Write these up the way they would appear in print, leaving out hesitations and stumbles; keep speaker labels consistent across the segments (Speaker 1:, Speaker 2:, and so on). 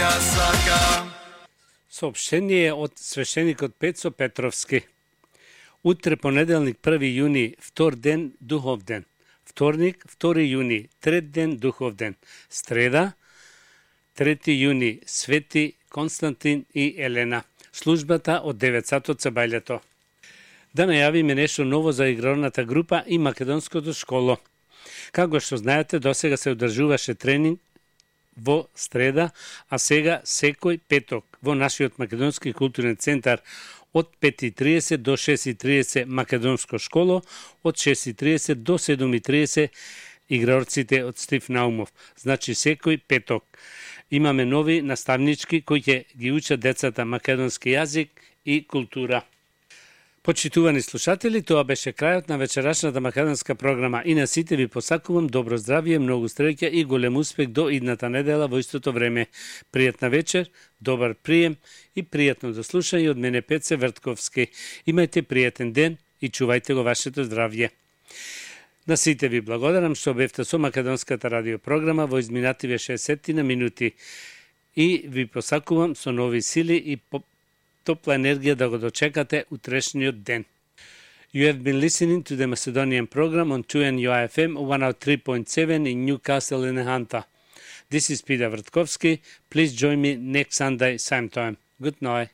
Speaker 1: ја сакам.
Speaker 2: Съобщение от свещеникот Пецо Петровски. Утре понеделник 1 јуни, втор ден, духов ден. Вторник, 2 јуни, трет ден, духов ден. Среда, 3 јуни, Свети Константин и Елена. Службата од 9 сатот се бајлето. Да најавиме нешто ново за игралната група и македонското школо. Како што знаете, досега се одржуваше тренинг во среда, а сега секој петок во нашиот македонски културен центар од 5:30 до 6:30 македонско школо, од 6:30 до 7:30 игрорците од Стив Наумов. Значи секој петок. Имаме нови наставнички кои ќе ги учат децата македонски јазик и култура. Почитувани слушатели, тоа беше крајот на вечерашната македонска програма и на сите ви посакувам добро здравје, многу среќа и голем успех до идната недела во истото време. Пријатна вечер, добар прием и пријатно да слушање од мене Пеце Вртковски. Имајте пријатен ден и чувајте го вашето здравје. На сите ви благодарам што бевте со македонската радиопрограма во изминативе 60 минути и ви посакувам со нови сили и топла енергија да го дочекате утрешниот ден. You have been listening to the Macedonian program on 2NUIFM 103.7 in Newcastle in Hunter. This is Peter Vrtkovski. Please join me next Sunday, same time. Good night.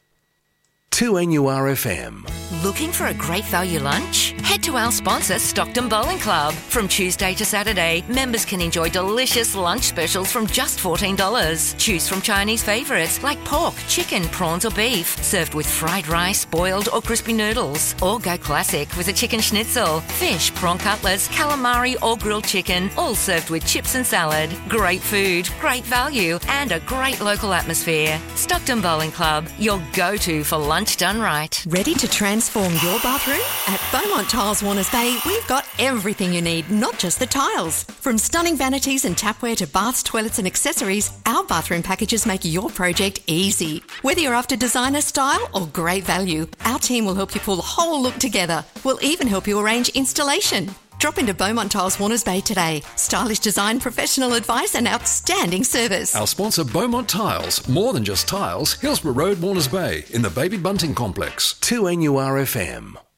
Speaker 3: 2NURFM.
Speaker 4: Looking for a great value lunch? Head to our sponsor, Stockton Bowling Club. From Tuesday to Saturday, members can enjoy delicious lunch specials from just $14. Choose from Chinese favourites like pork, chicken, prawns or beef, served with fried rice, boiled or crispy noodles. Or go classic with a chicken schnitzel, fish, prawn cutlets, calamari or grilled chicken, all served with chips and salad. Great food, great value and a great local atmosphere. Stockton Bowling Club, your go-to for lunch done right.
Speaker 5: Ready to transform your bathroom? At Beaumont Tiles Warners Bay, we've got everything you need, not just the tiles. From stunning vanities and tapware to baths, toilets and accessories, our bathroom packages make your project easy. Whether you're after designer style or great value, our team will help you pull the whole look together. We'll even help you arrange installation. Drop into Beaumont Tiles Warners Bay today. Stylish design, professional advice and outstanding service.
Speaker 6: Our sponsor Beaumont Tiles. More than just tiles. Hillsborough Road, Warners Bay in the Baby Bunting Complex.
Speaker 3: 2NURFM.